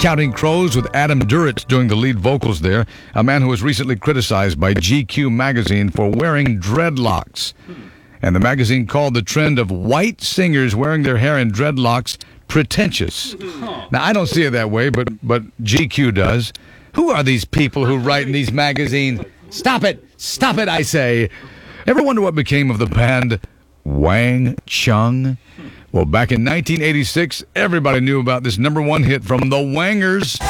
Counting Crows with Adam Duritz doing the lead vocals there, a man who was recently criticized by GQ magazine for wearing dreadlocks. And the magazine called the trend of white singers wearing their hair in dreadlocks pretentious. Now, I don't see it that way, but GQ does. Who are these people who write in these magazines? Stop it, I say. Ever wonder what became of the band Wang Chung? Well, back in 1986, everybody knew about this #1 hit from the Wangers.